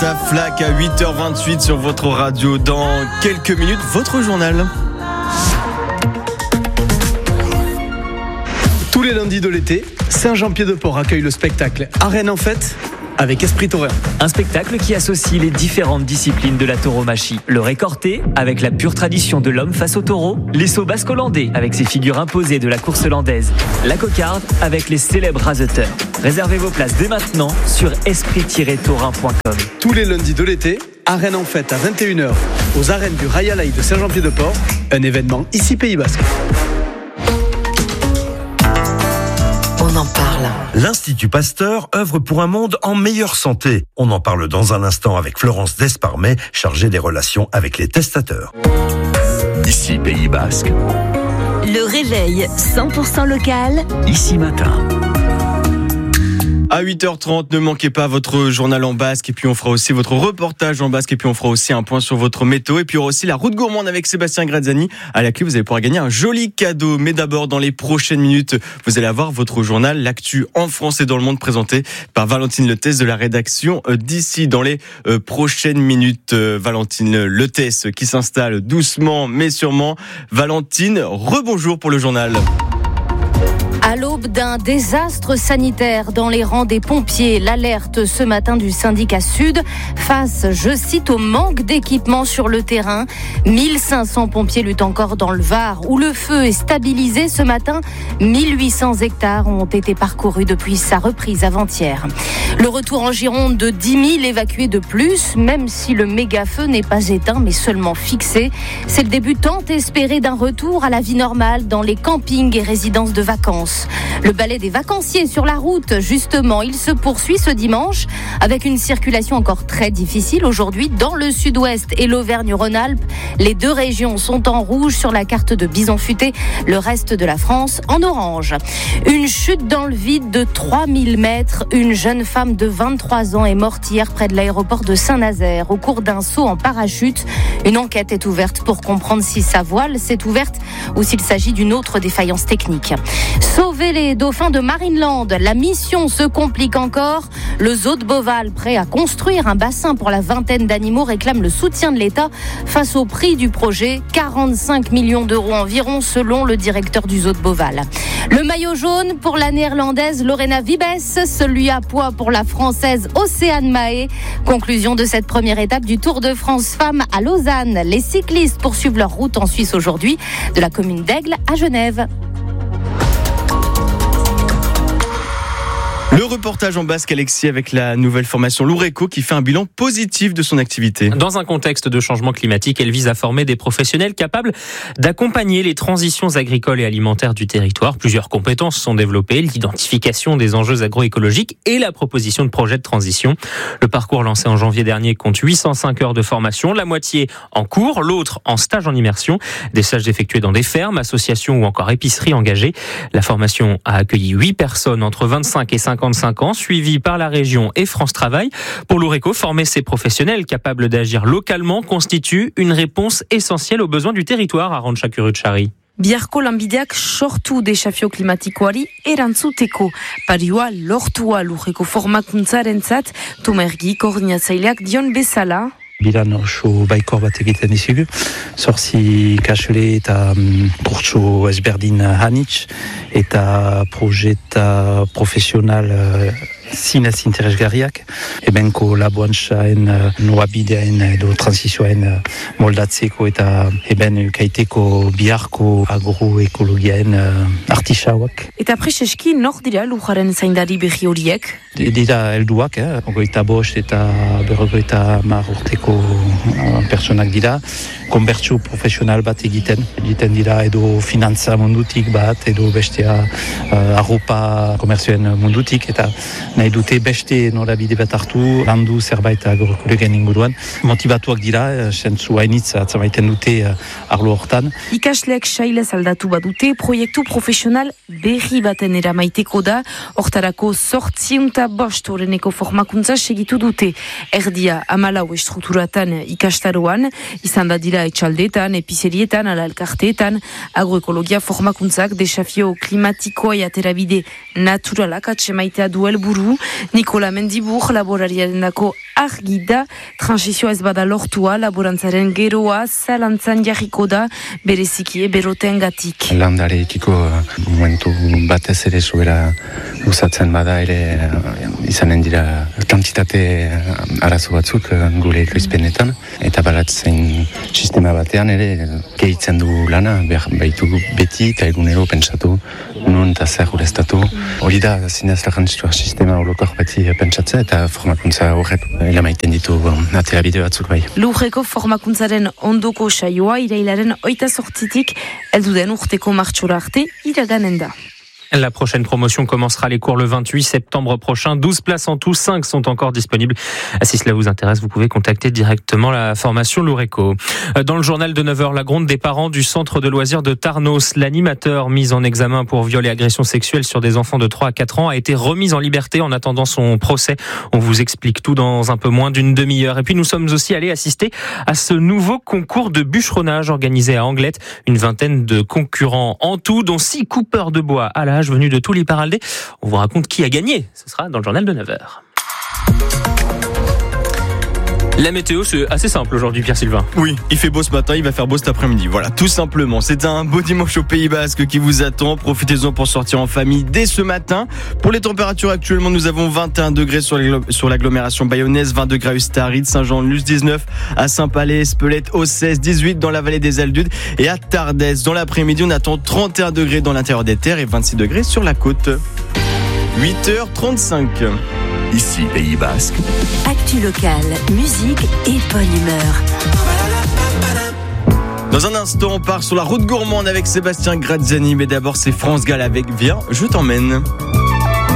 Martha Flack à 8h28 sur votre radio. Dans quelques minutes, votre journal. Tous les lundis de l'été, Saint-Jean-Pied-de-Port accueille le spectacle Arène en fête avec Esprit Taurin. Un spectacle qui associe les différentes disciplines de la tauromachie. Le récorté, avec la pure tradition de l'homme face au taureau. Les sauts basques-hollandais, avec ses figures imposées de la course hollandaise. La cocarde, avec les célèbres raseteurs. Réservez vos places dès maintenant sur esprit-taurin.com. Tous les lundis de l'été, Arène en fête à 21h aux arènes du Rayalaï de Saint-Jean-Pied-de-Port. Un événement ici Pays Basque. On en parle. L'Institut Pasteur œuvre pour un monde en meilleure santé. On en parle dans un instant avec Florence Desparmet, chargée des relations avec les testateurs. Ici Pays Basque. Le réveil 100% local. Ici Matin. À 8h30, ne manquez pas votre journal en basque et puis on fera aussi votre reportage en basque et puis on fera aussi un point sur votre météo et puis il y aura aussi la route gourmande avec Sébastien Graziani. À la clé, vous allez pouvoir gagner un joli cadeau. Mais d'abord, dans les prochaines minutes, vous allez avoir votre journal, l'actu en France et dans le monde présenté par Valentine Lettès de la rédaction d'ici. Dans les prochaines minutes, Valentine Lettès qui s'installe doucement mais sûrement. Valentine, rebonjour pour le journal. À l'aube d'un désastre sanitaire dans les rangs des pompiers, l'alerte ce matin du syndicat Sud face, je cite, au manque d'équipement sur le terrain. 1500 pompiers luttent encore dans le Var où le feu est stabilisé ce matin. 1800 hectares ont été parcourus depuis sa reprise avant-hier. Le retour en Gironde de 10 000 évacués de plus, même si le méga-feu n'est pas éteint mais seulement fixé. C'est le début tant espéré d'un retour à la vie normale dans les campings et résidences de vacances. Le balai des vacanciers sur la route, justement, il se poursuit ce dimanche avec une circulation encore très difficile aujourd'hui dans le sud-ouest et l'Auvergne-Rhône-Alpes. Les deux régions sont en rouge sur la carte de Bison Futé, le reste de la France en orange. Une chute dans le vide de 3000 mètres. Une jeune femme de 23 ans est morte hier près de l'aéroport de Saint-Nazaire au cours d'un saut en parachute. Une enquête est ouverte pour comprendre si sa voile s'est ouverte ou s'il s'agit d'une autre défaillance technique. Sauver les dauphins de Marineland, la mission se complique encore. Le zoo de Beauval, prêt à construire un bassin pour la vingtaine d'animaux, réclame le soutien de l'État face au prix du projet, 45 millions d'euros environ selon le directeur du zoo de Beauval. Le maillot jaune pour la néerlandaise Lorena Wiebes, celui à poids pour la française Océane Mahé. Conclusion de cette première étape du Tour de France Femmes à Lausanne. Les cyclistes poursuivent leur route en Suisse aujourd'hui, de la commune d'Aigle à Genève. Le reportage en basque, Alexis, avec la nouvelle formation Loureco qui fait un bilan positif de son activité. Dans un contexte de changement climatique, elle vise à former des professionnels capables d'accompagner les transitions agricoles et alimentaires du territoire. Plusieurs compétences sont développées, l'identification des enjeux agroécologiques et la proposition de projets de transition. Le parcours lancé en janvier dernier compte 805 heures de formation, la moitié en cours, l'autre en stage en immersion. Des stages effectués dans des fermes, associations ou encore épiceries engagées. La formation a accueilli 8 personnes entre 25 et 55 ans, suivies par la région et France Travail. Pour l'Oureco, former ces professionnels capables d'agir localement constitue une réponse essentielle aux besoins du territoire, Arantxa Kurutxari. Biharko lanbideak sortu desafio klimatikoari erantzuteko. Parioa lortua Loureco formakuntzarentzat, Tomergi koordinatzaileak dion bezala. Bilan oso baikor bat egiten dizugu. Zorzi kasle eta kurtso ezberdin hanitz eta projeta profesional zinez interesgarriak. Ebenko laboantzaen noabidean edo transizioen moldatzeko eta eben kaiteko biharko agroekologiaen artisauak. Eta preseski nor dira lujaren zaindari berri horiek? Dira helduak, ogoita bost eta berrogeita hamar urteko pertsonak dira. Konbertsio profesional bat egiten dira edo finantza mundutik bat edo bestea arropa komerzioen mundutik eta nahi dute beste norabide bat hartu landu zerbait agroekologien inguruan. Motivatuak dira, sentzu hainitz atzamaiten dute arlo hortan. Ikasleak sailez aldatu badute proiektu profesional berri baten eramaiteko da, hortarako 805 horreneko formakuntza segitu dute. Erdia 14 estrukturatan ikastaroan, izan da dira etxaldeetan, epizerietan, ala elkarteetan, agroekologia formakuntzak desafio klimatikoa aterabide naturalak atsemaitea du helburu. du. Nicola Mendibour, laborariarenako argida, transizioa ez bada lortua, laborantzaren geroa, zalantzan jarriko da, bereziki berotengatik. Landarekiko momentu batez ere sobera usatzen bada ere izanen dira kantitate arazo batzuk gure ekoizpenetan, eta baratzen sistema batean ere gehitzen du lana, baitu beti eta egunero pentsatu nun eta zer ureztatu. Hori da zinez lagantzituak sistema horokor beti pentsatzea eta formakuntza horrek elamaiten ditu atera bide batzuk bai. Lurreko formakuntzaren ondoko saioa irailaren 28tik elduden urteko martxora arte iraganen da. La prochaine promotion commencera les cours le 28 septembre prochain. 12 places en tout, 5 sont encore disponibles. Si cela vous intéresse, vous pouvez contacter directement la formation Loureco. Dans le journal de 9h, la gronde des parents du centre de loisirs de Tarnos. L'animateur mis en examen pour viol et agression sexuelle sur des enfants de 3 à 4 ans a été remis en liberté en attendant son procès. On vous explique tout dans un peu moins d'une demi-heure. Et puis nous sommes aussi allés assister à ce nouveau concours de bûcheronnage organisé à Anglette. Une vingtaine de concurrents en tout, dont 6 coupeurs de bois à l'âge venu de tous les Paraldés. On vous raconte qui a gagné. Ce sera dans le journal de 9h. La météo, c'est assez simple aujourd'hui, Pierre-Sylvain. Oui, il fait beau ce matin, il va faire beau cet après-midi. Voilà, tout simplement. C'est un beau dimanche au Pays Basque qui vous attend. Profitez-en pour sortir en famille dès ce matin. Pour les températures, actuellement, nous avons 21 degrés sur l'agglomération bayonnaise, 20 degrés à Ustarid, Saint-Jean-de-Luz, 19 à Saint-Palais, Espelette, Ossès, 18 dans la vallée des Aldudes et à Tardès. Dans l'après-midi, on attend 31 degrés dans l'intérieur des terres et 26 degrés sur la côte. 8h35. Ici Pays Basque. Actu locale, musique et bonne humeur. Dans un instant, on part sur la route gourmande avec Sébastien Graziani. Mais d'abord, c'est France Gall avec Viens, je t'emmène.